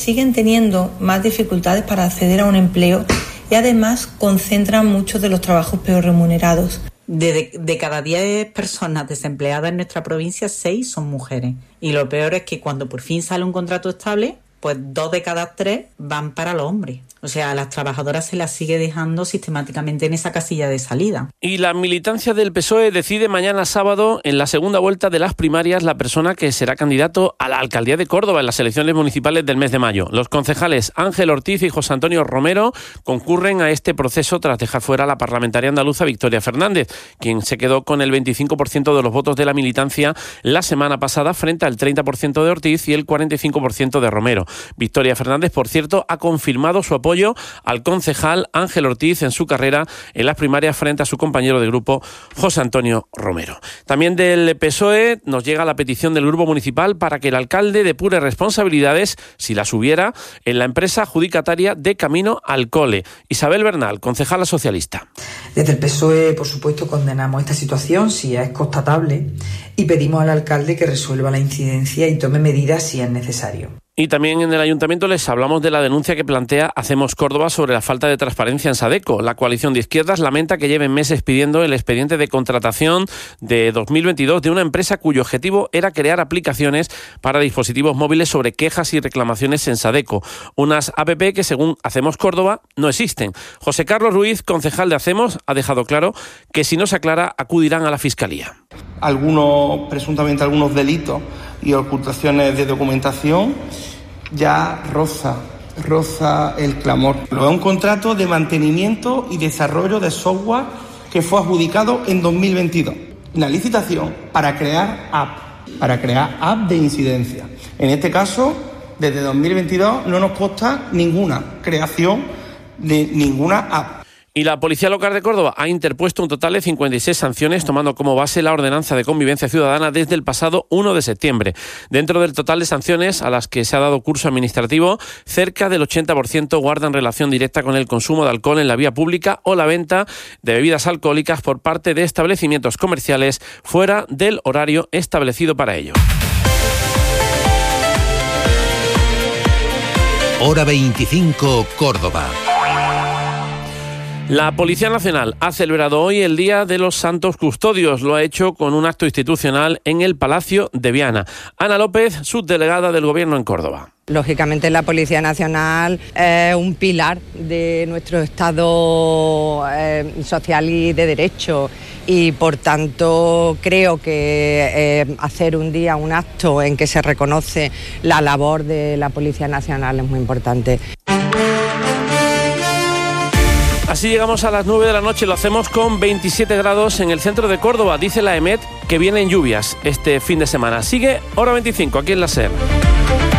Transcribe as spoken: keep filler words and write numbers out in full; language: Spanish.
Siguen teniendo más dificultades para acceder a un empleo y además concentran muchos de los trabajos peor remunerados. De, de cada diez personas desempleadas en nuestra provincia, seis son mujeres. Y lo peor es que cuando por fin sale un contrato estable, pues dos de cada tres van para los hombres. O sea, a las trabajadoras se las sigue dejando sistemáticamente en esa casilla de salida. Y la militancia del P S O E decide mañana sábado, en la segunda vuelta de las primarias, la persona que será candidato a la alcaldía de Córdoba en las elecciones municipales del mes de mayo. Los concejales Ángel Ortiz y José Antonio Romero concurren a este proceso tras dejar fuera a la parlamentaria andaluza Victoria Fernández, quien se quedó con el veinticinco por ciento de los votos de la militancia la semana pasada frente al treinta por ciento de Ortiz y el cuarenta y cinco por ciento de Romero. Victoria Fernández, por cierto, ha confirmado su apoyo al concejal Ángel Ortiz en su carrera en las primarias frente a su compañero de grupo José Antonio Romero. También del P S O E nos llega la petición del grupo municipal para que el alcalde depure responsabilidades, si las hubiera, en la empresa adjudicataria de Camino al Cole. Isabel Bernal, concejala socialista. Desde el P S O E, por supuesto, condenamos esta situación si es constatable y pedimos al alcalde que resuelva la incidencia y tome medidas si es necesario. Y también en el Ayuntamiento les hablamos de la denuncia que plantea Hacemos Córdoba sobre la falta de transparencia en Sadeco. La coalición de izquierdas lamenta que lleven meses pidiendo el expediente de contratación de dos mil veintidós de una empresa cuyo objetivo era crear aplicaciones para dispositivos móviles sobre quejas y reclamaciones en Sadeco. Unas app que, según Hacemos Córdoba, no existen. José Carlos Ruiz, concejal de Hacemos, ha dejado claro que si no se aclara, acudirán a la Fiscalía. Algunos, presuntamente algunos delitos y ocultaciones de documentación ya roza, roza el clamor. Luego es un contrato de mantenimiento y desarrollo de software que fue adjudicado en dos mil veintidós. Una licitación para crear app, para crear app de incidencia. En este caso, desde dos mil veintidós no nos consta ninguna creación de ninguna app. Y la Policía Local de Córdoba ha interpuesto un total de cincuenta y seis sanciones, tomando como base la ordenanza de convivencia ciudadana desde el pasado primero de septiembre. Dentro del total de sanciones a las que se ha dado curso administrativo, cerca del ochenta por ciento guardan relación directa con el consumo de alcohol en la vía pública o la venta de bebidas alcohólicas por parte de establecimientos comerciales fuera del horario establecido para ello. Hora veinticinco, Córdoba. La Policía Nacional ha celebrado hoy el Día de los Santos Custodios. Lo ha hecho con un acto institucional en el Palacio de Viana. Ana López, subdelegada del Gobierno en Córdoba. Lógicamente la Policía Nacional es un pilar de nuestro Estado eh, social y de derecho y por tanto creo que eh, hacer un día, un acto en que se reconoce la labor de la Policía Nacional es muy importante. Así llegamos a las nueve de la noche, lo hacemos con veintisiete grados en el centro de Córdoba. Dice la EMET que vienen lluvias este fin de semana. Sigue Hora veinticinco aquí en la SER.